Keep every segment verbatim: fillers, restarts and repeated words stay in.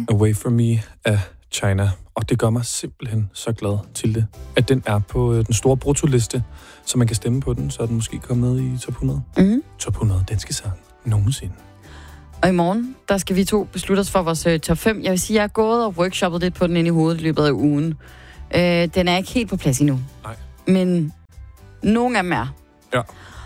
Away. Away From Me af China. Og det gør mig simpelthen så glad til det, at den er på øh, den store bruttoliste, så man kan stemme på den, så er den måske kommet med i top hundrede. Mm-hmm. Top hundrede danske sang nogensinde. Og i morgen, der skal vi to beslutte os for vores øh, top fem. Jeg vil sige, jeg er gået og workshoppet lidt på den ind i hovedet i løbet af ugen. Øh, den er ikke helt på plads endnu. Nej. Men nogle af dem er. Ja.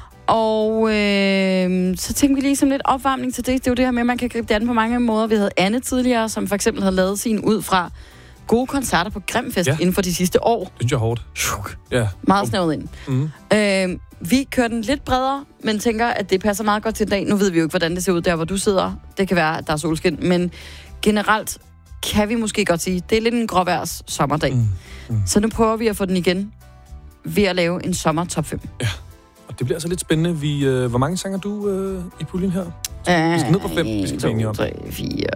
Og øh, så tænkte vi lige som lidt opvarmning til det. Det er jo det her med, at man kan gribe det an på mange måder. Vi havde Anne tidligere, som for eksempel havde lavet sin ud fra gode koncerter på Grimfest ja. inden for de sidste år. Det synes jeg er hårdt. Ja. Meget snævret ind. Mm. Øh, vi kører den lidt bredere, men tænker, at det passer meget godt til i dag. Nu ved vi jo ikke, hvordan det ser ud der, hvor du sidder. Det kan være, at der er solskin. Men generelt kan vi måske godt sige, det er lidt en gråværs sommerdag. Mm. Mm. Så nu prøver vi at få den igen ved at lave en sommer top fem. Ja, og det bliver altså lidt spændende. Vi, øh, hvor mange sanger du øh, i puljen her? Vi skal ned på fem, vi skal blive enige om. tre, fire...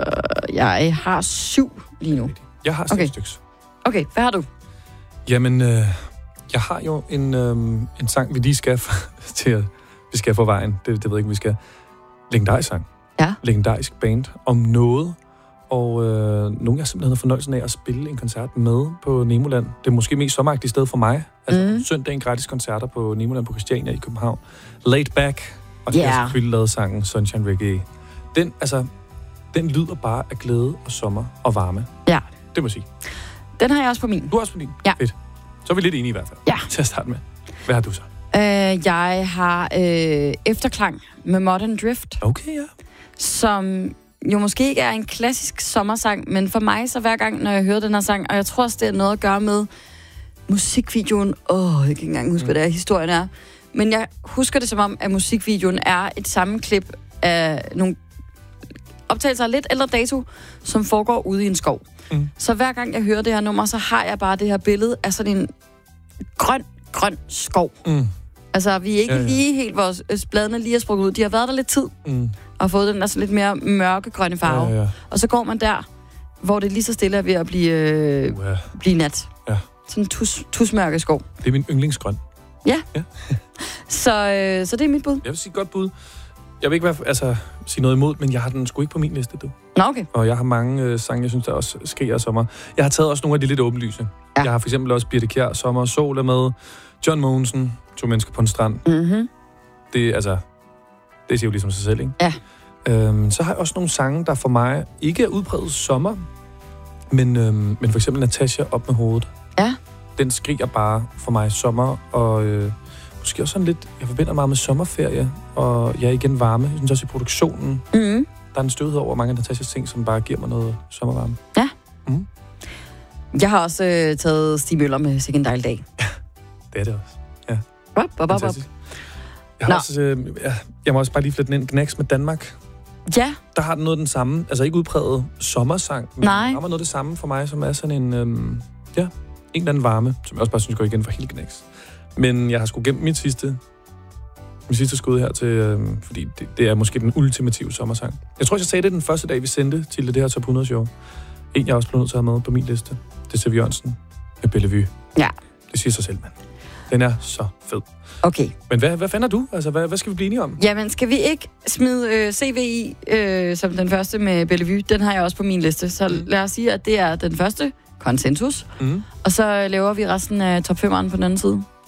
Jeg har syv lige nu. Jeg har seks okay. styks. Okay, hvad har du? Jamen, øh, jeg har jo en, øh, en sang, vi lige skal til at, vi skal få vejen. Det, det ved jeg ikke, vi skal. Legendarisk sang. Ja. Legendarisk band om noget. Og øh, nogle af simpelthen har fornøjelsen af at spille en koncert med på Nemoland. Det er måske mest sommeragtigt sted for mig. Altså mm. søndag en gratis koncerter på Nemoland på Christiania i København. Laid Back. Og det yeah. har selvfølgelig lavet sangen Sunshine Reggae. Den, altså, den lyder bare af glæde og sommer og varme. Ja. Det må jeg sige. Den har jeg også på min. Du har også på din? Ja. Fedt. Så er vi lidt enige i hvert fald. Ja. Til at starte med. Hvad har du så? Øh, jeg har øh, Efterklang med Modern Drift. Okay, ja. Som jo måske ikke er en klassisk sommersang, men for mig så hver gang, når jeg hører den her sang, og jeg tror også, det er noget at gøre med musikvideoen. Åh, oh, jeg kan ikke engang huske, mm. hvad det er, historien er. Men jeg husker det som om, at musikvideoen er et sammenklip af nogle optagelser af lidt ældre dato, som foregår ude i en skov. Mm. Så hver gang jeg hører det her nummer, så har jeg bare det her billede af sådan en grøn, grøn skov. Mm. Altså, vi er ikke ja, ja. lige helt, vores bladene lige er sprunget ud. De har været der lidt tid, mm. og fået den der sådan lidt mere mørkegrønne farve. Ja, ja. Og så går man der, hvor det lige så stille er ved at blive, øh, uh, ja. blive nat. Ja. Sådan en tus, tusmørke skov. Det er min yndlingsgrøn. Ja. ja. så, øh, så det er mit bud. Jeg vil sige godt bud. Jeg vil ikke være, altså, sige noget imod, men jeg har den sgu ikke på min liste, du. Nå, okay. Og jeg har mange øh, sange, jeg synes, der også sker af sommer. Jeg har taget også nogle af de lidt åbenlyse. Ja. Jeg har for eksempel også Birte Kjær, Sommer og Sol er med. John Mogensen, To mennesker på en strand. Mhm. Det, altså, det siger jo ligesom sig selv, ikke? Ja. Øhm, så har jeg også nogle sange, der for mig ikke er udpræget sommer, men, øhm, men for eksempel Natasha, Op med hovedet. Ja. Den skriger bare for mig sommer, og øh, måske også sådan lidt, jeg forbinder meget med sommerferie, og jeg er igen varme. Jeg synes også i produktionen, mm. der er en støvhed over mange af Natashas ting, som bare giver mig noget sommervarme. Ja. Mm. Jeg har også øh, taget Stig Møller med Sikke en dejlig dag. Ja, det er det også. Ja. Bop, bop, bop. Jeg, har også, øh, ja, jeg må også bare lige flette den ind. Gnacks med Danmark. Ja. Der har den noget den samme, altså ikke udpræget sommersang, men Nej. der har noget det samme for mig, som er sådan en, øhm, ja, en eller anden varme, som jeg også bare synes går igen for hele Gnacks. Men jeg har sgu gemt mit sidste, mit sidste skud her til, øhm, fordi det, det er måske den ultimative sommersang. Jeg tror, jeg sagde det den første dag, vi sendte til det her top hundrede show. En, jeg også blev nødt til at have med på min liste, det er Siv Jørgensen med Bellevue. Ja. Det siger sig selv, mand. Den er så fed. Okay. Men hvad, hvad fanden er du? Altså, hvad, hvad skal vi blive enige om? Jamen, skal vi ikke smide øh, C V I øh, som den første med Bellevue? Den har jeg også på min liste. Så mm. lad os sige, at det er den første konsensus. Mm. Og så laver vi resten af top fem'eren på den anden side.